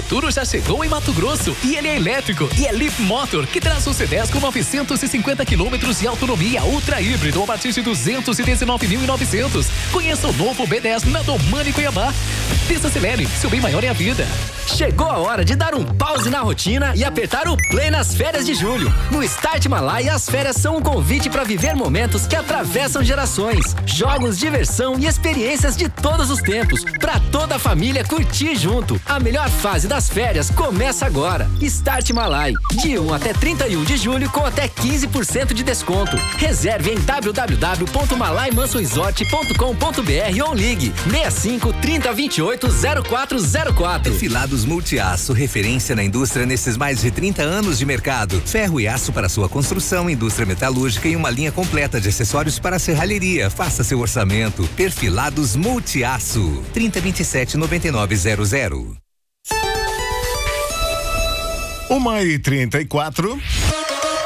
futuro já chegou em Mato Grosso e ele é elétrico e é Leaf Motor, que traz um C10 com 950 quilômetros de autonomia ultra híbrido a partir de 219.900. Conheça o novo B10 na Domani Cuiabá. Desacelere, seu bem maior é a vida. Chegou a hora de dar um pause na rotina e apertar o play nas férias de julho. No Start Malay, as férias são um convite para viver momentos que atravessam gerações. Jogos, diversão e experiências de todos os tempos, para toda a família curtir junto. A melhor fase das férias começa agora. Start Malay, de 1 até 31 de julho com até 15% de desconto. Reserve em www.malaymansonresort.com.br ou ligue 65 30 28 0404. Perfilados Multiaço, referência na indústria nesses mais de 30 anos de mercado. Ferro e aço para sua construção, indústria metalúrgica e uma linha completa de acessórios para a serralheria. Faça seu orçamento. Perfilados Multiaço. 3027-9900. 1h34.